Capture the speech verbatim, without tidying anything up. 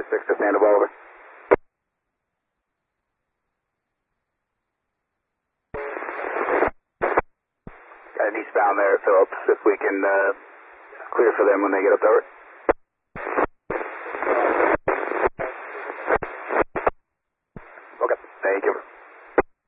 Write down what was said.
six to stand up, over. Got an eastbound there, Phillips, if we can uh, clear for them when they get up, over.